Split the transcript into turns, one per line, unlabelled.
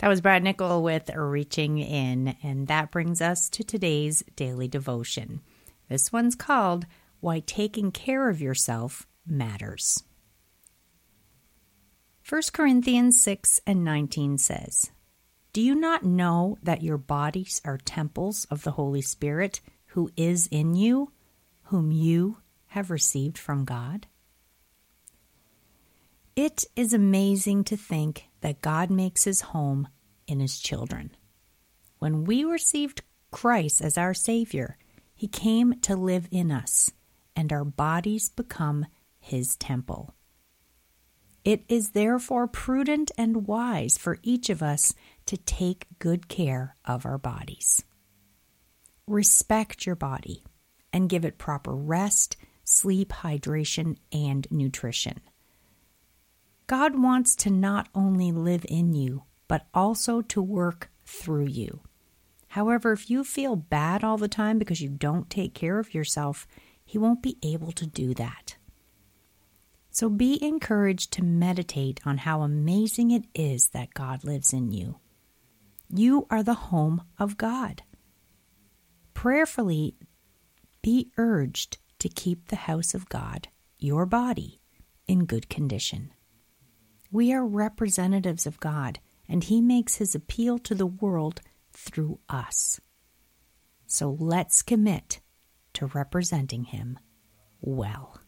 That was Brad Nickel with Reaching In, and that brings us to today's daily devotion. This one's called Why Taking Care of Yourself Matters. 1 Corinthians 6:19 says, "Do you not know that your bodies are temples of the Holy Spirit who is in you, whom you have received from God?" It is amazing to think that God makes his home in his children. When we received Christ as our Savior, he came to live in us, and our bodies become his temple. It is therefore prudent and wise for each of us to take good care of our bodies. Respect your body and give it proper rest, sleep, hydration, and nutrition. God wants to not only live in you, but also to work through you. However, if you feel bad all the time because you don't take care of yourself, he won't be able to do that. So be encouraged to meditate on how amazing it is that God lives in you. You are the home of God. Prayerfully, be urged to keep the house of God, your body, in good condition. We are representatives of God, and he makes his appeal to the world through us. So let's commit to representing him well.